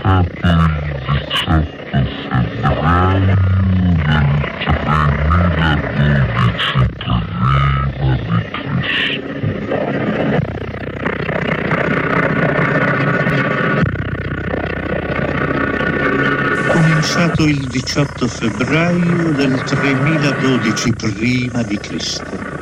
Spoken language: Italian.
Cominciato il 18 febbraio del 3012 prima di Cristo.